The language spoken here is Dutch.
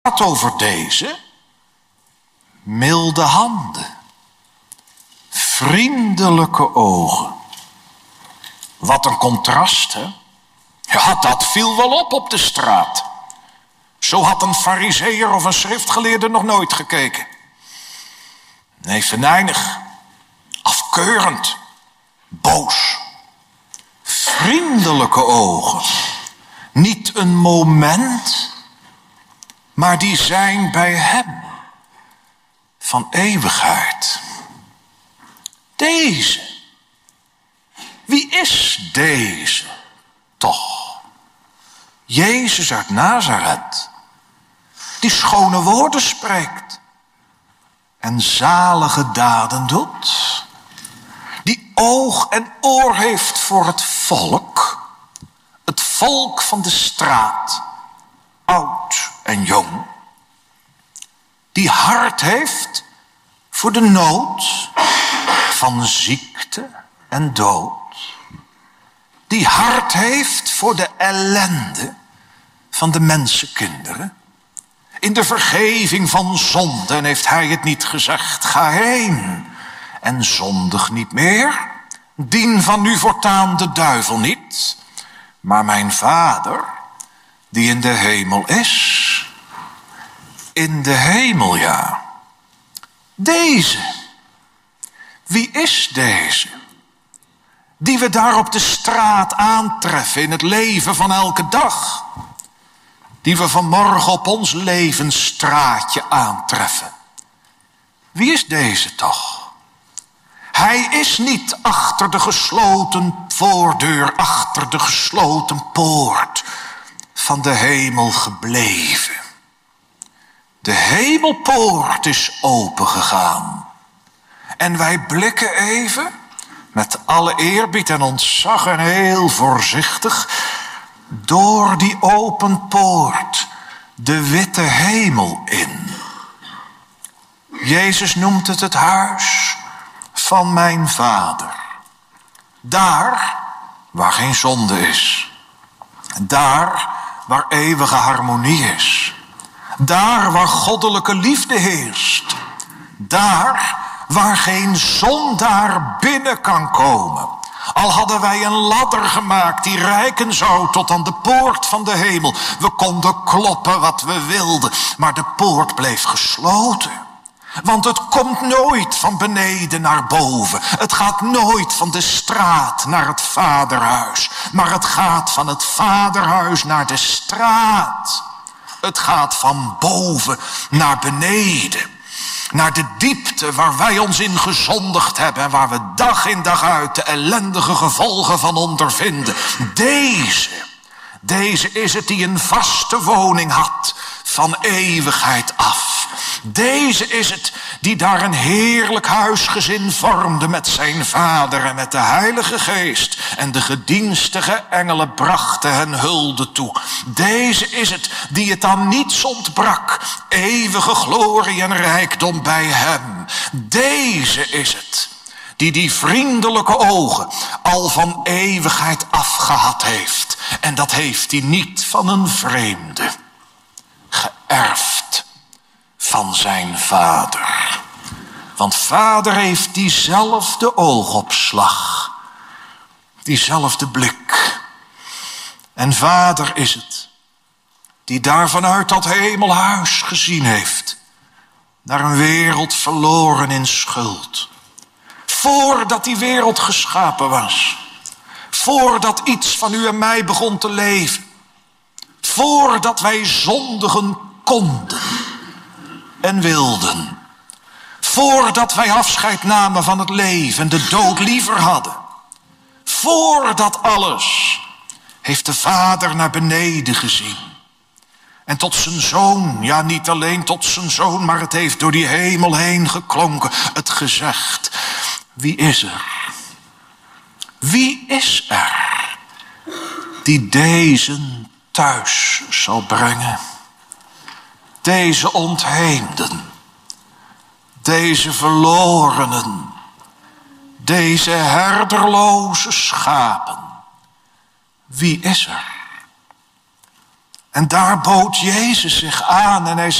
gaat over deze milde handen, vriendelijke ogen. Wat een contrast, hè? Ja, dat viel wel op de straat. Zo had een farizeeër of een schriftgeleerde nog nooit gekeken. Nee, venijnig, afkeurend, boos. Vriendelijke ogen. Niet een moment, maar die zijn bij hem van eeuwigheid. Deze. Wie is deze toch? Jezus uit Nazareth, die schone woorden spreekt en zalige daden doet. Die oog en oor heeft voor het volk van de straat, oud en jong. Die hart heeft voor de nood van ziekte en dood. Die hart heeft voor de ellende van de mensenkinderen. In de vergeving van zonden heeft hij het niet gezegd: ga heen en zondig niet meer. Dien van nu voortaan de duivel niet, maar mijn Vader die in de hemel is. In de hemel, ja. Deze. Wie is deze? Die we daar op de straat aantreffen in het leven van elke dag. Die we vanmorgen op ons levensstraatje aantreffen. Wie is deze toch? Hij is niet achter de gesloten voordeur, achter de gesloten poort van de hemel gebleven. De hemelpoort is opengegaan. En wij blikken even, met alle eerbied en ontzag en heel voorzichtig, door die open poort de witte hemel in. Jezus noemt het huis van mijn Vader. Daar waar geen zonde is. Daar waar eeuwige harmonie is. Daar waar goddelijke liefde heerst. Daar waar geen zondaar binnen kan komen. Al hadden wij een ladder gemaakt die reiken zou tot aan de poort van de hemel. We konden kloppen wat we wilden, maar de poort bleef gesloten. Want het komt nooit van beneden naar boven. Het gaat nooit van de straat naar het vaderhuis. Maar het gaat van het vaderhuis naar de straat. Het gaat van boven naar beneden. Naar de diepte waar wij ons in gezondigd hebben. En waar we dag in dag uit de ellendige gevolgen van ondervinden. Deze is het die een vaste woning had van eeuwigheid af. Deze is het die daar een heerlijk huisgezin vormde met zijn Vader en met de Heilige Geest. En de gedienstige engelen brachten hen hulde toe. Deze is het die het aan niets ontbrak. Eeuwige glorie en rijkdom bij hem. Deze is het die vriendelijke ogen al van eeuwigheid afgehad heeft. En dat heeft hij niet van een vreemde. Geërfd van zijn Vader. Want Vader heeft diezelfde oogopslag. Diezelfde blik. En Vader is het die daar vanuit dat hemelhuis gezien heeft. Naar een wereld verloren in schuld. Voordat die wereld geschapen was. Voordat iets van u en mij begon te leven. Voordat wij zondigen konden en wilden. Voordat wij afscheid namen van het leven en de dood liever hadden. Voordat alles heeft de Vader naar beneden gezien. En tot zijn Zoon, ja niet alleen tot zijn Zoon, maar het heeft door die hemel heen geklonken. Het gezegd, wie is er? Wie is er die deze thuis zal brengen? Deze ontheemden, deze verlorenen, deze herderloze schapen. Wie is er? En daar bood Jezus zich aan en hij